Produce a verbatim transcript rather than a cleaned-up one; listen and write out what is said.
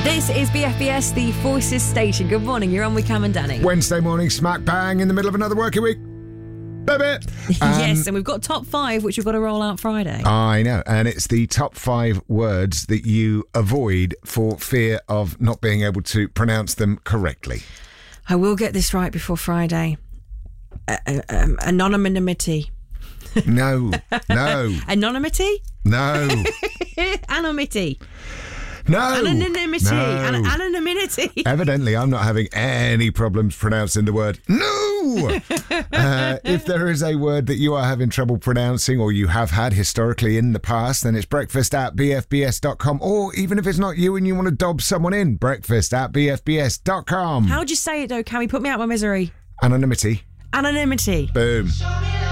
This is B F B S, the Voices Station. Good morning, you're on with Cam and Danny. Wednesday morning, smack bang in the middle of another working week. Baby. Um, yes, and we've got top five, which we've got to roll out Friday. I know, and it's the top five words that you avoid for fear of not being able to pronounce them correctly. I will get this right before Friday. Uh, uh, um, anonymity. No, no, Anonymity? no, Anonymity. no. Anonymity. No. An- anonymity. Evidently, I'm not having any problems pronouncing the word no. uh, if there is a word that you are having trouble pronouncing or you have had historically in the past, then it's breakfast at b f b s dot com. Or even if it's not you and you want to dob someone in, breakfast at b f b s dot com. How'd you say it though, Cammy? Put me out my misery. Anonymity. Anonymity. Boom.